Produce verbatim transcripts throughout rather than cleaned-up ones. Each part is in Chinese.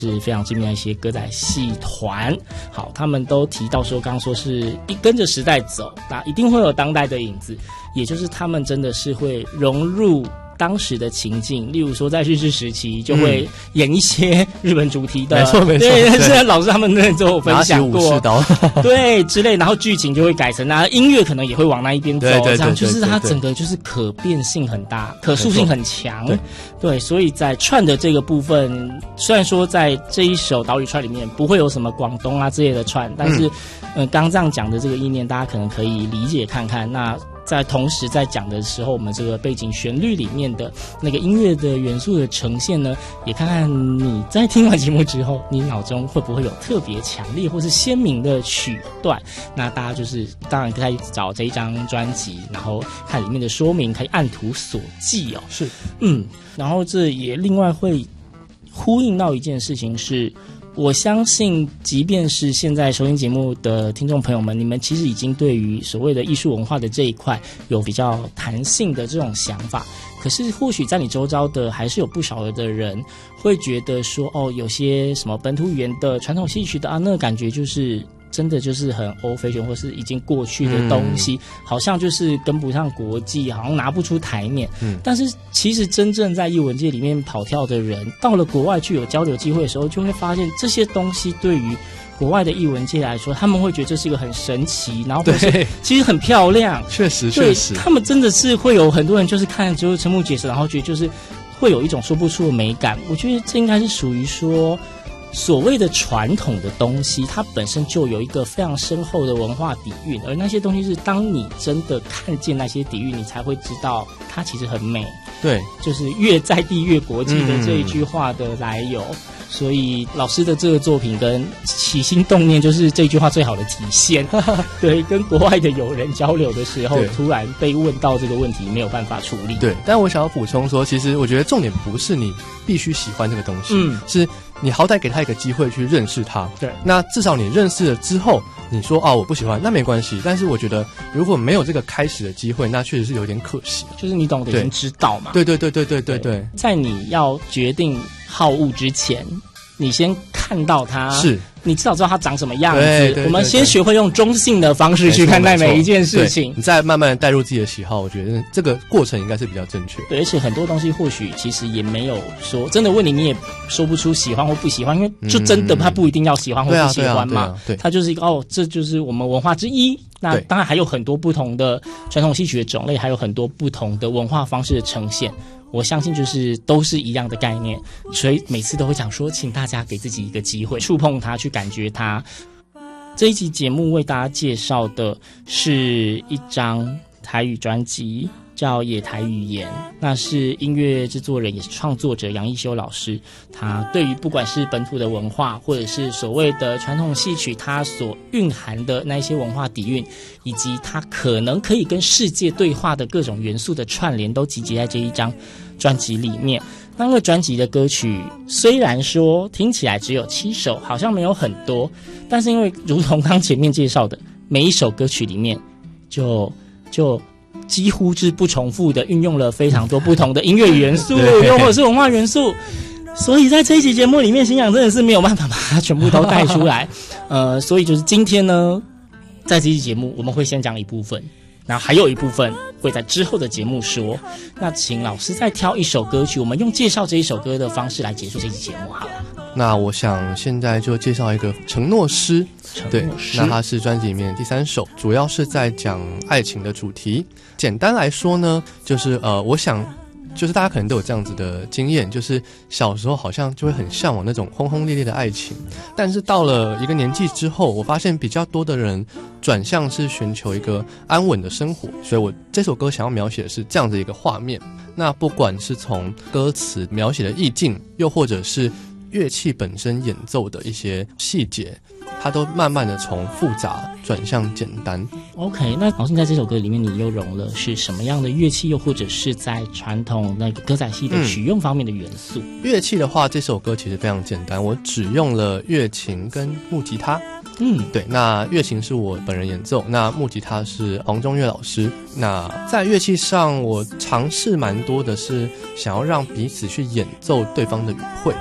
是非常知名的一些歌仔戏团。好，他们都提到说，刚刚说是一跟着时代走，那一定会有当代的影子，也就是他们真的是会融入当时的情境，例如说在日治时期就会演一些日本主题的， 没错没错， 对，现在老师他们都有分享过， 拿起武士刀对之类，然后剧情就会改成那音乐可能也会往那一边走， 对对对对对对， 这样就是它整个就是可变性很大，可塑性很强，对对，所以在串的这个部分，虽然说在这一首岛屿串里面不会有什么广东啊之类的串，但是嗯，刚、呃、这样讲的这个意念，大家可能可以理解看看。那在同时在讲的时候，我们这个背景旋律里面的那个音乐的元素的呈现呢，也看看你在听完节目之后，你脑中会不会有特别强烈或是鲜明的曲段。那大家就是当然可以找这一张专辑，然后看里面的说明，可以按图索骥哦。 是， 嗯，然后这也另外会呼应到一件事情是，我相信即便是现在收听节目的听众朋友们，你们其实已经对于所谓的艺术文化的这一块有比较弹性的这种想法，可是或许在你周遭的还是有不少的人会觉得说，哦，有些什么本土语言的传统戏曲的啊，那个感觉就是真的就是很 old fashion 或是已经过去的东西、嗯、好像就是跟不上国际，好像拿不出台面、嗯、但是其实真正在艺文界里面跑跳的人，到了国外去有交流机会的时候，就会发现这些东西对于国外的艺文界来说，他们会觉得这是一个很神奇，然后或是其实很漂亮， 确实确实他们真的是会有很多人就是看就是瞠目结舌，然后觉得就是会有一种说不出的美感。我觉得这应该是属于说所谓的传统的东西，它本身就有一个非常深厚的文化底蕴，而那些东西是当你真的看见那些底蕴，你才会知道它其实很美。 对， 就是越在地越国际的这一句话的来由、嗯、所以老师的这个作品跟起心动念就是这句话最好的体现对，跟国外的友人交流的时候，突然被问到这个问题没有办法处理。 对，但我想要补充说，其实我觉得重点不是你必须喜欢这个东西，嗯，是你好歹给他一个机会去认识他。 对， 那至少你认识了之后，你说啊我不喜欢，那没关系。但是我觉得如果没有这个开始的机会，那确实是有点可惜。 就是你懂得先知道嘛。 对对对对对对 对, 对。 在你要决定好恶之前，你先看到它，是你至少知道它长什么样子。对对对对，我们先学会用中性的方式去看待每一件事情， 你再慢慢带入自己的喜好，我觉得这个过程应该是比较正确。 对，而且很多东西或许其实也没有说真的问你，你也说不出喜欢或不喜欢，因为就真的他不一定要喜欢或不喜欢嘛。 嗯、对， 它就是一个哦，这就是我们文化之一。那当然还有很多不同的传统戏曲的种类，还有很多不同的文化方式的呈现。我相信就是都是一样的概念，所以每次都会讲说，请大家给自己一个机会，触碰它，去感觉它。这一集节目为大家介绍的是一张台语专辑，叫《野台语言》，那是音乐制作人也是创作者杨一修老师，他对于不管是本土的文化，或者是所谓的传统戏曲，它所蕴含的那一些文化底蕴，以及它可能可以跟世界对话的各种元素的串联，都集结在这一张专辑里面。那个专辑的歌曲虽然说听起来只有七首，好像没有很多，但是因为如同刚前面介绍的，每一首歌曲里面就就几乎是不重复的运用了非常多不同的音乐元素又或者是文化元素，所以在这一期节目里面，新阳真的是没有办法把它全部都带出来呃，所以就是今天呢，在这期节目我们会先讲一部分，然后还有一部分会在之后的节目说。那请老师再挑一首歌曲，我们用介绍这一首歌的方式来结束这期节目好了。 那我想现在就介绍一个承诺诗，对，那它是专辑里面的第三首，主要是在讲爱情的主题。简单来说呢，就是呃，我想就是大家可能都有这样子的经验，就是小时候好像就会很向往那种轰轰烈烈的爱情，但是到了一个年纪之后，我发现比较多的人转向是寻求一个安稳的生活，所以我这首歌想要描写的是这样的一个画面。那不管是从歌词描写的意境，又或者是乐器本身演奏的一些细节，它都慢慢的从复杂转向简单。 OK， 那老师在这首歌里面你又融了是什么样的乐器，又或者是在传统那个歌仔戏的曲用方面的元素？ 嗯、乐器的话，这首歌其实非常简单，我只用了乐琴跟木吉他。嗯，对，那乐琴是我本人演奏，那木吉他是黄中岳老师。那在乐器上我尝试蛮多的是想要让彼此去演奏对方的语汇，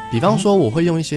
比方说我会用一些